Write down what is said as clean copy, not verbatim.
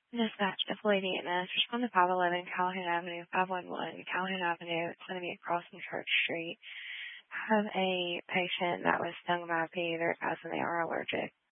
Dispatch to Floyd EMS. Respond to 511 Callahan Avenue, 511 Callahan Avenue. It's going to be across from Church Street. I have a patient that was stung by a bee. They're advising they are allergic.